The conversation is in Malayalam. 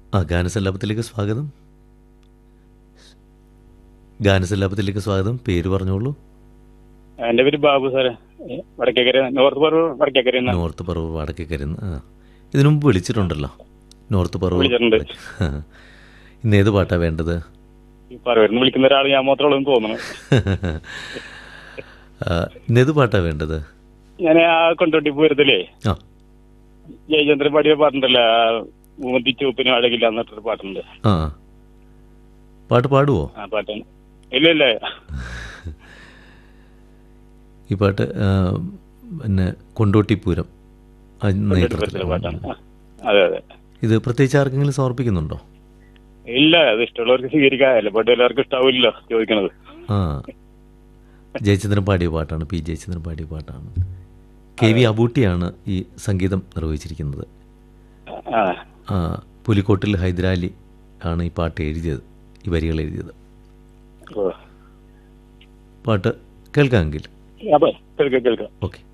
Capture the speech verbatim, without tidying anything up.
ആ ഗാനസല്ലാപത്തിലേക്ക് സ്വാഗതം. ഗാനസല്ലാപത്തിലേക്ക് സ്വാഗതം. പേര് പറഞ്ഞോളൂ. എന്റെ പേര് ബാബു സാറേ, വടക്കേക്കര, നോർത്ത് പറവൂർ വടക്കേക്കര. നോർത്ത് പറവൂർ വടക്കേക്കരന്ന്. ആ ഇതിനു മുമ്പ് വിളിച്ചിട്ടുണ്ടല്ലോ നോർത്ത് പറവൂർ. വിളിച്ചിട്ടുണ്ട്. ഇന്ന് ഏത് പാട്ടാ വേണ്ടത്? ഈ പറവൂരിന്ന് വിളിക്കുന്ന ഒരാൾ ഞാൻ മാത്രമേ ഉള്ളൂ തോന്നുന്നു. ഇന്നേത് പാട്ടാ വേണ്ടത്? ഞാൻ ആ കൊണ്ടോട്ടി പൂരത്തിലേ ആ ജയചന്ദ്രൻ പാടിയ പാട്ടുണ്ടല്ലോ, ഊമത്തി ചൂപ്പിനും അഴകില്ല എന്നിട്ടൊരു പാട്ടുണ്ട്. ആ പാട്ട് പാടുവോ? ആ പാട്ടാണ്. ഇല്ല ഇല്ല ഈ പാട്ട് പിന്നെ കൊണ്ടോട്ടിപ്പൂരം കൊണ്ടോട്ടിപ്പൂരത്തിലെ പാട്ടാണ്. അതെ അതെ. ഇത് പ്രത്യേകിച്ച് ആർക്കെങ്കിലും സമർപ്പിക്കുന്നുണ്ടോ? ഇല്ല, അത് ഇഷ്ടമുള്ളവർക്ക് സ്വീകരിക്കാം. എല്ലാ പാട്ടും എല്ലാവർക്കും ഇഷ്ടാവില്ലല്ലോ ചോദിക്കണത്. ആ ജയചന്ദ്രൻ പാടിയ പാട്ടാണ്, പി ജയചന്ദ്രൻ പാടിയ പാട്ടാണ്. കെ വി അബൂട്ടിയാണ് ഈ സംഗീതം നിർവഹിച്ചിരിക്കുന്നത്. ആ പുലിക്കോട്ടിൽ ഹൈദരാലി ആണ് ഈ പാട്ട് എഴുതിയത്, ഈ വരികൾ എഴുതിയത്. പാട്ട് കേൾക്കാമെങ്കിൽ അപ്പൊ കേൾക്കാം കേൾക്കാം. ഓക്കെ.